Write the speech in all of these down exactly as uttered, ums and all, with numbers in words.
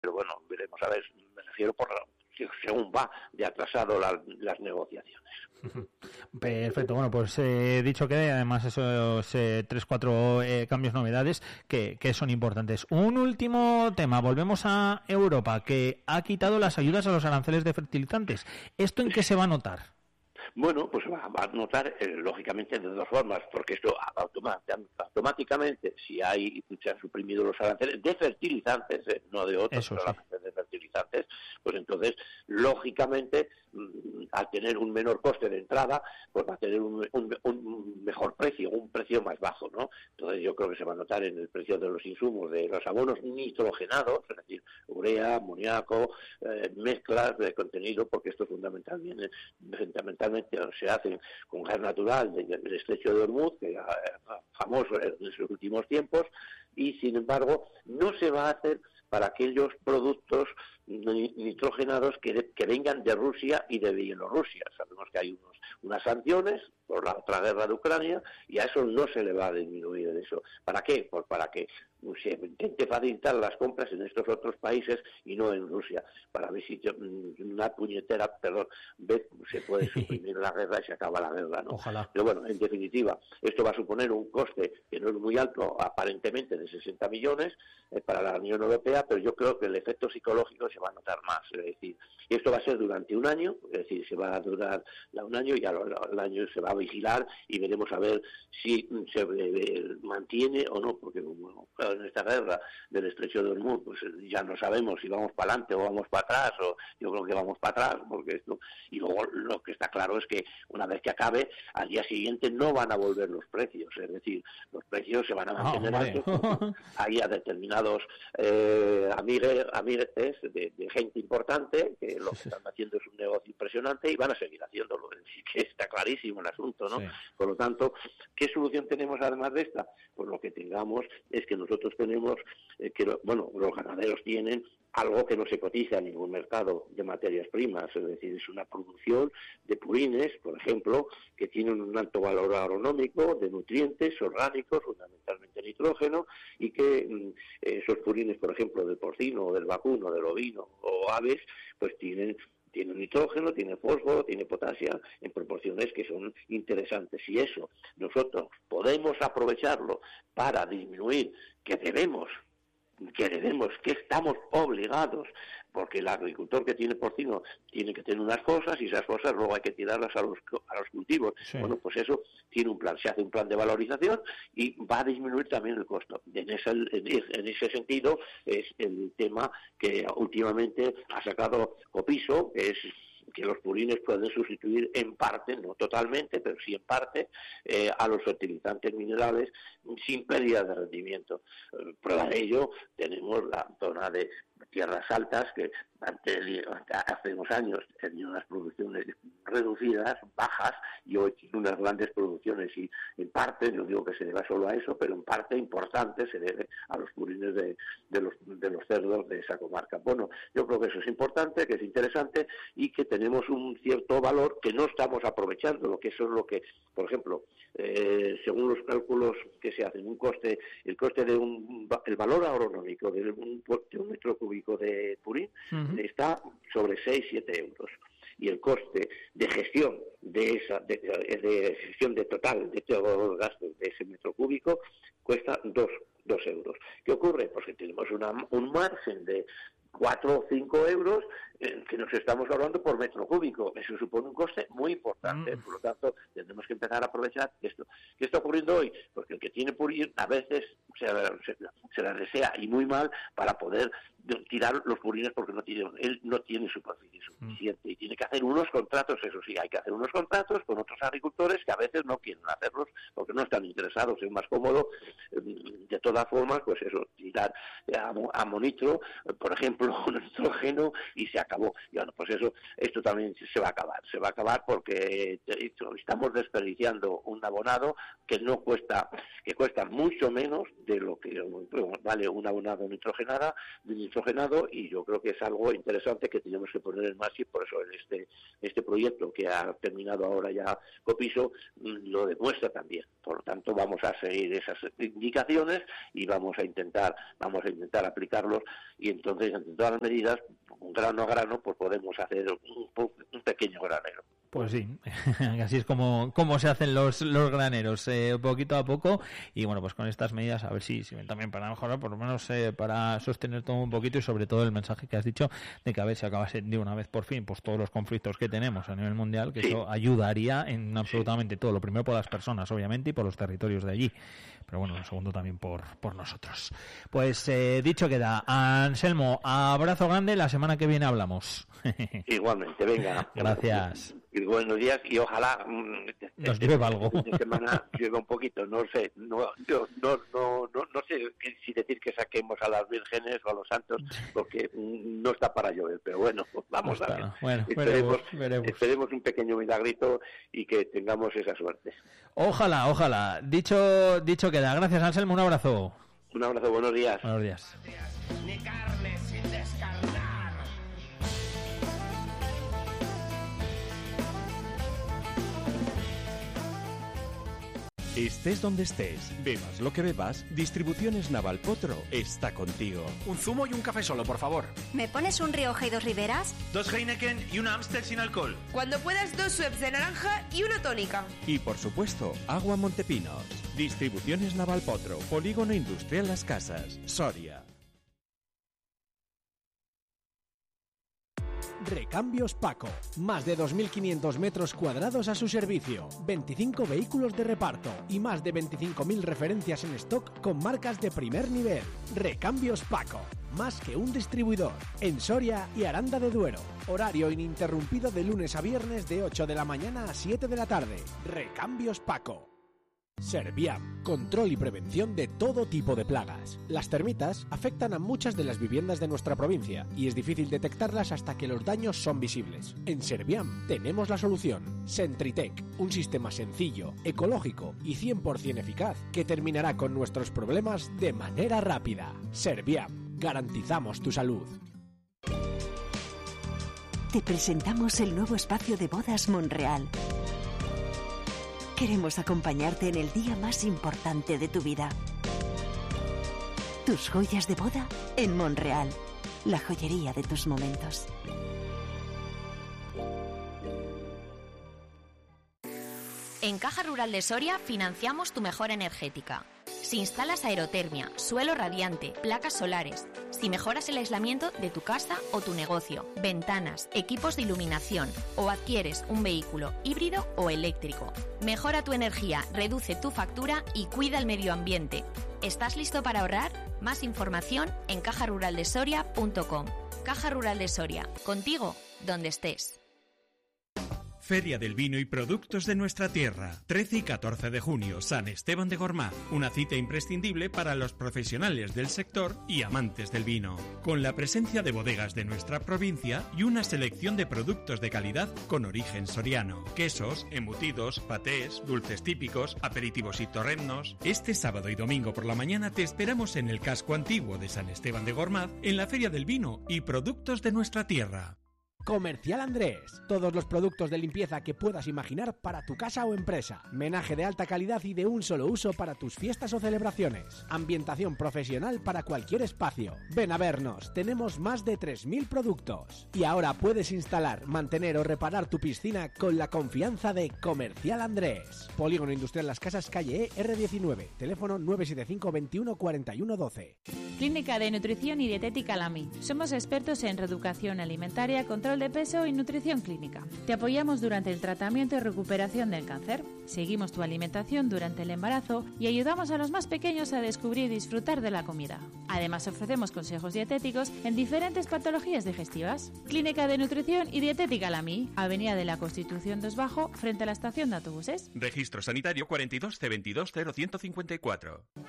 pero bueno, veremos a ver, me refiero por según va de atrasado la, las negociaciones. Perfecto, bueno, pues eh, dicho que además esos eh, tres, cuatro eh, cambios, novedades que, que son importantes. Un último tema, volvemos a Europa, que ha quitado las ayudas a los aranceles de fertilizantes. ¿Esto en qué se va a notar? Bueno, pues va, va a notar, eh, lógicamente, de dos formas, porque esto automáticamente, si hay se han suprimido los aranceles de fertilizantes, eh, no de otros, Eso, solamente sí. de fertilizantes, pues entonces, lógicamente, mmm, al tener un menor coste de entrada, pues va a tener un, un, un mejor precio, un precio más bajo, ¿no? Entonces yo creo que se va a notar en el precio de los insumos, de los abonos nitrogenados, es decir, urea, amoníaco, eh, mezclas de contenido, porque esto fundamentalmente, fundamentalmente se hacen con gas natural del estrecho de Hormuz, que es famoso en los últimos tiempos, y sin embargo no se va a hacer para aquellos productos nitrogenados que, de, que vengan de Rusia y de Bielorrusia. Sabemos que hay unos, unas sanciones por la otra guerra de Ucrania y a eso no se le va a disminuir eso. ¿Para qué? Pues para que se intente facilitar las compras en estos otros países y no en Rusia, para ver si una puñetera, perdón, vez se puede suprimir la guerra y se acaba la guerra, ¿no? Ojalá. Pero bueno, en definitiva, esto va a suponer un coste que no es muy alto, aparentemente de sesenta millones eh, para la Unión Europea, pero yo creo que el efecto psicológico se va a notar más, es decir, esto va a ser durante un año, es decir, se va a durar un año y al año se va a vigilar y veremos a ver si se eh, mantiene o no, porque bueno, en esta guerra del estrecho de Hormuz, pues ya no sabemos si vamos para adelante o vamos para atrás, o yo creo que vamos para atrás, porque esto, y luego lo que está claro es que una vez que acabe, al día siguiente no van a volver los precios, es decir, los precios se van a mantener oh, altos, hay a determinados eh, amigues, amigues de, de gente importante, que lo que están haciendo es un negocio impresionante y van a seguir haciéndolo, así que está clarísimo el asunto, ¿no? Sí. Por lo tanto, ¿qué solución tenemos además de esta? Pues lo que tengamos es que nosotros tenemos, eh, que bueno, los ganaderos tienen algo que no se cotiza en ningún mercado de materias primas, es decir, es una producción de purines, por ejemplo, que tienen un alto valor agronómico, de nutrientes orgánicos, fundamentalmente nitrógeno, y que mm, esos purines, por ejemplo, del porcino, del vacuno, del ovino o aves, pues tienen tiene nitrógeno, tiene fósforo, tiene potasio en proporciones que son interesantes. Y eso nosotros podemos aprovecharlo para disminuir, que debemos, que debemos, que estamos obligados, porque el agricultor que tiene porcino tiene que tener unas fosas y esas fosas luego hay que tirarlas a los a los cultivos. Sí. Bueno, pues eso tiene un plan, se hace un plan de valorización y va a disminuir también el costo. En ese, en ese sentido es el tema que últimamente ha sacado Copiso, que es que los purines pueden sustituir en parte, no totalmente, pero sí en parte, eh, a los fertilizantes minerales sin pérdida de rendimiento. Eh, prueba de ello tenemos la zona de tierras altas que antes, hace unos años tenía unas producciones reducidas, bajas, y hoy tiene unas grandes producciones y en parte, no digo que se deba solo a eso, pero en parte importante se debe a los purines de, de, los, de los cerdos de esa comarca. Bueno, yo creo que eso es importante, que es interesante y que tenemos un cierto valor que no estamos aprovechando, lo que eso es lo que, por ejemplo, eh, según los cálculos que se hacen, un coste, el coste de un, el valor agronómico de un, de un metro cúbico de purín uh-huh. está sobre seis, siete euros. Y el coste de gestión de esa, de, de gestión de total de todos los gastos de ese metro cúbico cuesta dos, dos euros. ¿Qué ocurre? Pues que tenemos una, un margen de cuatro o cinco euros eh, que nos estamos ahorrando por metro cúbico. Eso supone un coste muy importante. Mm. Por lo tanto, tendremos que empezar a aprovechar esto. ¿Qué está ocurriendo hoy? Porque el que tiene purín a veces se, se, se la desea y muy mal para poder tirar los purines porque no tiene, él no tiene superficie suficiente mm. y tiene que hacer unos contratos, eso sí, hay que hacer unos contratos con otros agricultores que a veces no quieren hacerlos porque no están interesados, es más cómodo de todas formas, pues eso, tirar amonitro, por ejemplo, un nitrógeno y se acaba acabó. Y bueno, pues eso, esto también se va a acabar, se va a acabar porque estamos desperdiciando un abonado que no cuesta, que cuesta mucho menos de lo que vale un abonado nitrogenada, de nitrogenado, y yo creo que es algo interesante que tenemos que poner en marcha, y por eso este este proyecto que ha terminado ahora ya Copiso lo demuestra también. Por lo tanto, vamos a seguir esas indicaciones y vamos a intentar vamos a intentar aplicarlos, y entonces entre todas las medidas, grano a grano, pues podemos hacer un, un pequeño granero. Pues sí, así es como, como se hacen los, los graneros, eh, poquito a poco, y bueno, pues con estas medidas a ver si sirven también para mejorar, por lo menos eh, para sostener todo un poquito, y sobre todo el mensaje que has dicho de que a ver si acabase de una vez por fin pues todos los conflictos que tenemos a nivel mundial, que sí. Eso ayudaría en absolutamente todo, lo primero por las personas obviamente y por los territorios de allí, pero bueno, lo segundo también por, por nosotros. Pues eh, dicho queda, Anselmo, abrazo grande, la semana que viene hablamos. Igualmente, venga. Gracias. Y buenos días, y ojalá nos llueva algo. Esta semana llueva un poquito, no sé, no, yo, no, no, no, no sé si decir que saquemos a las vírgenes o a los santos, porque no está para llover, pero bueno, vamos no a ver. Bueno, esperemos, veremos, veremos. esperemos un pequeño milagrito y que tengamos esa suerte. Ojalá, ojalá. Dicho, dicho queda. Gracias, Anselmo, un abrazo. Un abrazo, buenos días. Buenos días. Ni carne sin descarnar. Estés donde estés, bebas lo que bebas, Distribuciones Naval Potro está contigo. Un zumo y un café solo, por favor. ¿Me pones un Rioja y dos Riberas? Dos Heineken y una Amstel sin alcohol. Cuando puedas, dos Schweppes de naranja y una tónica. Y por supuesto, agua Montepinos. Distribuciones Naval Potro, Polígono Industrial Las Casas, Soria. Recambios Paco. Más de dos mil quinientos metros cuadrados a su servicio, veinticinco vehículos de reparto y más de veinticinco mil referencias en stock con marcas de primer nivel. Recambios Paco. Más que un distribuidor. En Soria y Aranda de Duero. Horario ininterrumpido de lunes a viernes de ocho de la mañana a siete de la tarde. Recambios Paco. Serviam, control y prevención de todo tipo de plagas. Las termitas afectan a muchas de las viviendas de nuestra provincia y es difícil detectarlas hasta que los daños son visibles. En Serviam tenemos la solución. Sentritec, un sistema sencillo, ecológico y cien por ciento eficaz que terminará con nuestros problemas de manera rápida. Serviam, garantizamos tu salud. Te presentamos el nuevo espacio de bodas Monreal. Queremos acompañarte en el día más importante de tu vida. Tus joyas de boda en Monreal, la joyería de tus momentos. En Caja Rural de Soria financiamos tu mejora energética. Si instalas aerotermia, suelo radiante, placas solares, si mejoras el aislamiento de tu casa o tu negocio, ventanas, equipos de iluminación o adquieres un vehículo híbrido o eléctrico, mejora tu energía, reduce tu factura y cuida el medio ambiente. ¿Estás listo para ahorrar? Más información en caja rural de soria punto com. Caja Rural de Soria, contigo donde estés. Feria del Vino y Productos de nuestra Tierra. trece y catorce de junio, San Esteban de Gormaz. Una cita imprescindible para los profesionales del sector y amantes del vino. Con la presencia de bodegas de nuestra provincia y una selección de productos de calidad con origen soriano. Quesos, embutidos, patés, dulces típicos, aperitivos y torreznos. Este sábado y domingo por la mañana te esperamos en el casco antiguo de San Esteban de Gormaz, en la Feria del Vino y Productos de nuestra Tierra. Comercial Andrés. Todos los productos de limpieza que puedas imaginar para tu casa o empresa. Menaje de alta calidad y de un solo uso para tus fiestas o celebraciones. Ambientación profesional para cualquier espacio. Ven a vernos. Tenemos más de tres mil productos. Y ahora puedes instalar, mantener o reparar tu piscina con la confianza de Comercial Andrés. Polígono Industrial Las Casas, calle E, erre diecinueve. Teléfono nueve siete cinco, veintiuno, cuarenta y uno, doce. Clínica de Nutrición y Dietética Lamy. Somos expertos en reeducación alimentaria, control de peso y nutrición clínica. Te apoyamos durante el tratamiento y recuperación del cáncer. Seguimos tu alimentación durante el embarazo y ayudamos a los más pequeños a descubrir y disfrutar de la comida. Además, ofrecemos consejos dietéticos en diferentes patologías digestivas. Clínica de Nutrición y Dietética Lamy, Avenida de la Constitución dos Bajo, frente a la estación de autobuses. Registro sanitario cuarenta y dos C veintidós cero ciento cincuenta y cuatro.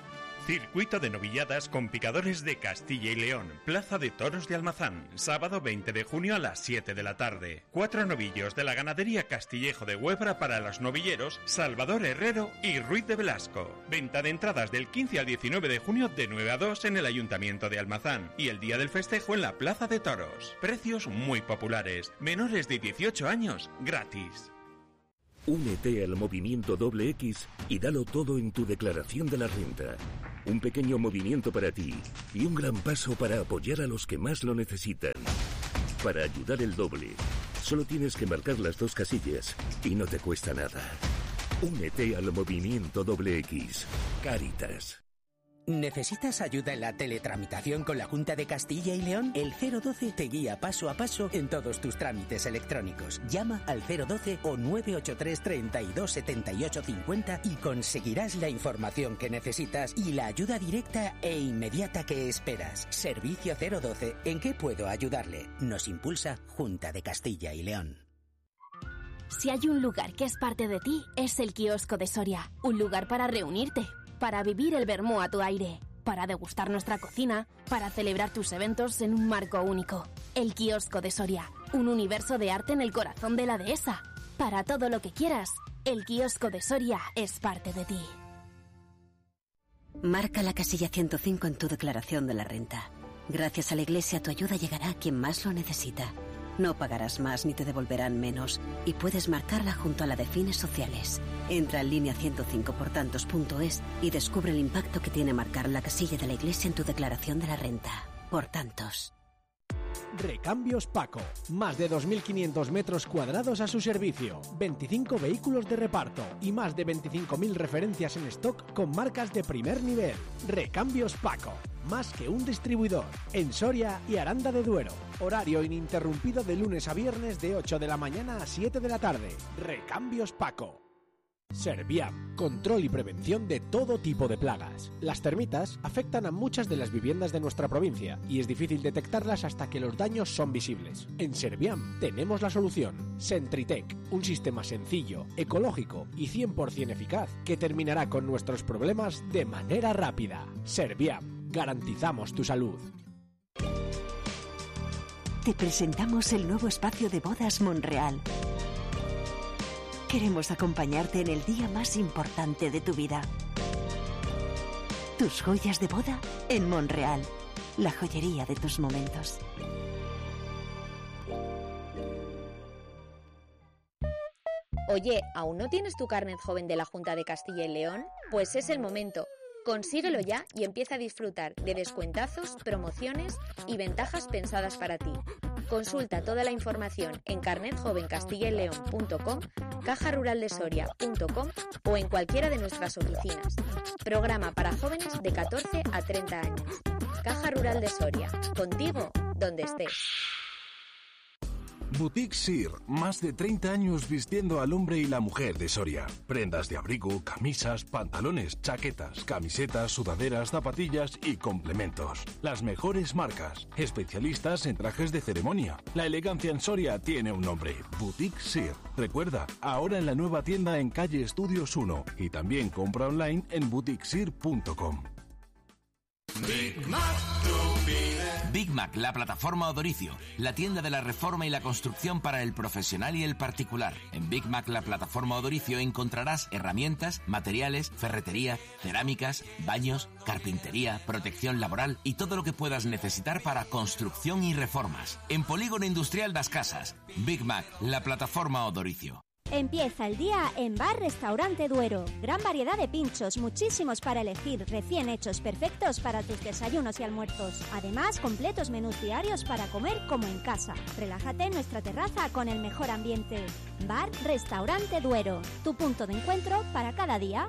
Circuito de novilladas con picadores de Castilla y León, Plaza de Toros de Almazán, sábado veinte de junio a las siete de la tarde. Cuatro novillos de la ganadería Castillejo de Huebra para los novilleros Salvador Herrero y Ruiz de Velasco. Venta de entradas del quince al diecinueve de junio de nueve a dos en el Ayuntamiento de Almazán y el día del festejo en la Plaza de Toros. Precios muy populares, menores de dieciocho años, gratis. Únete al movimiento doble X y dalo todo en tu declaración de la renta. Un pequeño movimiento para ti y un gran paso para apoyar a los que más lo necesitan. Para ayudar el doble, solo tienes que marcar las dos casillas y no te cuesta nada. Únete al movimiento doble X. Cáritas. ¿Necesitas ayuda en la teletramitación con la Junta de Castilla y León? El cero doce te guía paso a paso en todos tus trámites electrónicos. Llama al cero doce o nueve ocho tres, treinta y dos, setenta y ocho, cincuenta y conseguirás la información que necesitas y la ayuda directa e inmediata que esperas. Servicio cero doce. ¿En qué puedo ayudarle? Nos impulsa Junta de Castilla y León. Si hay un lugar que es parte de ti, es el kiosco de Soria. Un lugar para reunirte, para vivir el vermú a tu aire, para degustar nuestra cocina, para celebrar tus eventos en un marco único. El kiosco de Soria, un universo de arte en el corazón de la dehesa. Para todo lo que quieras, el kiosco de Soria es parte de ti. Marca la casilla ciento cinco en tu declaración de la renta. Gracias a la Iglesia tu ayuda llegará a quien más lo necesita. No pagarás más ni te devolverán menos y puedes marcarla junto a la de fines sociales. Entra en línea ciento cinco por tantos punto es y descubre el impacto que tiene marcar la casilla de la Iglesia en tu declaración de la renta. Por tantos. Recambios Paco. Más de dos mil quinientos metros cuadrados a su servicio. veinticinco vehículos de reparto y más de veinticinco mil referencias en stock con marcas de primer nivel. Recambios Paco. Más que un distribuidor. En Soria y Aranda de Duero. Horario ininterrumpido de lunes a viernes de ocho de la mañana a siete de la tarde. Recambios Paco. Serviam, control y prevención de todo tipo de plagas. Las termitas afectan a muchas de las viviendas de nuestra provincia y es difícil detectarlas hasta que los daños son visibles. En Serviam tenemos la solución. Sentritec, un sistema sencillo, ecológico y cien por ciento eficaz que terminará con nuestros problemas de manera rápida. Serviam, garantizamos tu salud. Te presentamos el nuevo espacio de bodas Monreal. Queremos acompañarte en el día más importante de tu vida. Tus joyas de boda en Monreal, la joyería de tus momentos. Oye, ¿aún no tienes tu carnet joven de la Junta de Castilla y León? Pues es el momento. Consíguelo ya y empieza a disfrutar de descuentazos, promociones y ventajas pensadas para ti. Consulta toda la información en carnet joven castilla y león punto com, caja rural de soria punto com o en cualquiera de nuestras oficinas. Programa para jóvenes de catorce a treinta años. Caja Rural de Soria, contigo donde estés. Boutique Sir, más de treinta años vistiendo al hombre y la mujer de Soria. Prendas de abrigo, camisas, pantalones, chaquetas, camisetas, sudaderas, zapatillas y complementos. Las mejores marcas, especialistas en trajes de ceremonia. La elegancia en Soria tiene un nombre, Boutique Sir. Recuerda, ahora en la nueva tienda en calle Estudios uno y también compra online en boutique sir punto com. Big Mac, Big Mac, la plataforma Odoricio, la tienda de la reforma y la construcción para el profesional y el particular. En Big Mac, la plataforma Odoricio, encontrarás herramientas, materiales, ferretería, cerámicas, baños, carpintería, protección laboral y todo lo que puedas necesitar para construcción y reformas. En Polígono Industrial Das Casas, Big Mac, la plataforma Odoricio. Empieza el día en Bar Restaurante Duero. Gran variedad de pinchos, muchísimos para elegir, recién hechos, perfectos para tus desayunos y almuerzos. Además, completos menús diarios para comer como en casa. Relájate en nuestra terraza con el mejor ambiente. Bar Restaurante Duero, tu punto de encuentro para cada día.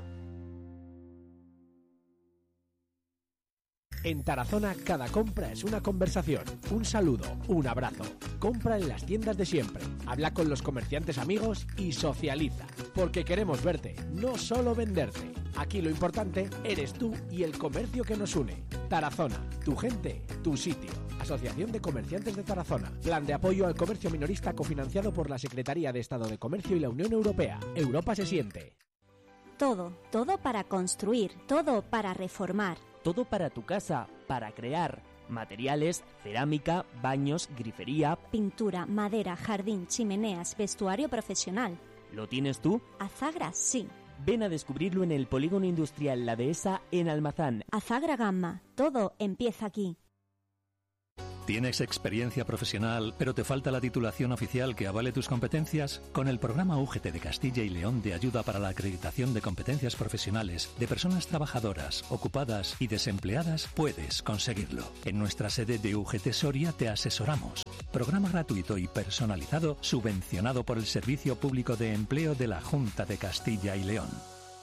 En Tarazona, cada compra es una conversación, un saludo, un abrazo. Compra en las tiendas de siempre, habla con los comerciantes amigos y socializa. Porque queremos verte, no solo venderte. Aquí lo importante eres tú y el comercio que nos une. Tarazona, tu gente, tu sitio. Asociación de Comerciantes de Tarazona. Plan de apoyo al comercio minorista cofinanciado por la Secretaría de Estado de Comercio y la Unión Europea. Europa se siente. Todo, todo para construir, todo para reformar. Todo para tu casa, para crear. Materiales, cerámica, baños, grifería, pintura, madera, jardín, chimeneas, vestuario profesional. ¿Lo tienes tú? Azagra, sí. Ven a descubrirlo en el Polígono Industrial La Dehesa en Almazán. Azagra Gamma, todo empieza aquí. ¿Tienes experiencia profesional, pero te falta la titulación oficial que avale tus competencias? Con el programa U G T de Castilla y León de ayuda para la acreditación de competencias profesionales de personas trabajadoras, ocupadas y desempleadas, puedes conseguirlo. En nuestra sede de U G T Soria te asesoramos. Programa gratuito y personalizado subvencionado por el Servicio Público de Empleo de la Junta de Castilla y León.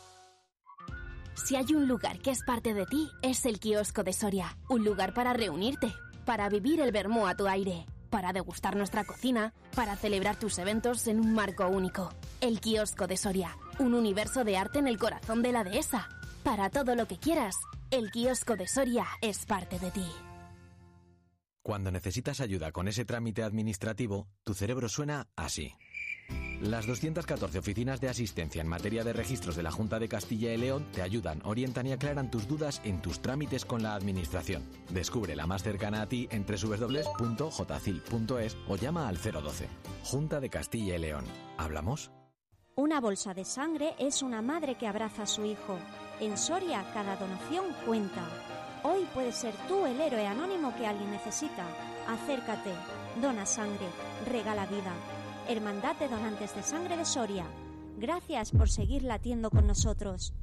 Si hay un lugar que es parte de ti, es el kiosco de Soria. Un lugar para reunirte, para vivir el vermú a tu aire, para degustar nuestra cocina, para celebrar tus eventos en un marco único. El kiosco de Soria, un universo de arte en el corazón de la dehesa. Para todo lo que quieras, el kiosco de Soria es parte de ti. Cuando necesitas ayuda con ese trámite administrativo, tu cerebro suena así. Las doscientas catorce oficinas de asistencia en materia de registros de la Junta de Castilla y León te ayudan, orientan y aclaran tus dudas en tus trámites con la administración. Descubre la más cercana a ti en doble u doble u doble u punto j c i l punto es o llama al cero doce. Junta de Castilla y León. ¿Hablamos? Una bolsa de sangre es una madre que abraza a su hijo. En Soria, cada donación cuenta. Hoy puedes ser tú el héroe anónimo que alguien necesita. Acércate, dona sangre, regala vida. Hermandad de Donantes de Sangre de Soria. Gracias por seguir latiendo con nosotros.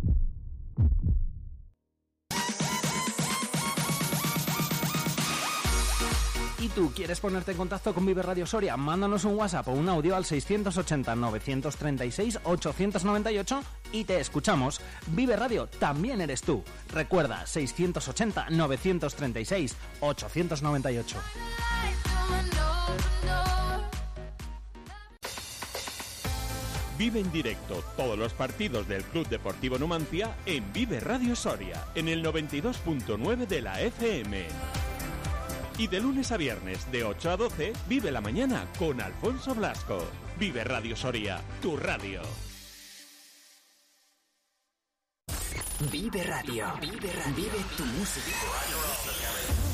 ¿Y tú quieres ponerte en contacto con Vive Radio Soria? Mándanos un WhatsApp o un audio al seiscientos ochenta, novecientos treinta y seis, ochocientos noventa y ocho y te escuchamos. Vive Radio también eres tú. Recuerda, seiscientos ochenta, novecientos treinta y seis, ochocientos noventa y ocho. Vive en directo todos los partidos del Club Deportivo Numancia en Vive Radio Soria, en el noventa y dos punto nueve de la F M. Y de lunes a viernes, de ocho a doce, vive la mañana con Alfonso Blasco. Vive Radio Soria, tu radio. Vive Radio. Vive Radio. Vive tu música.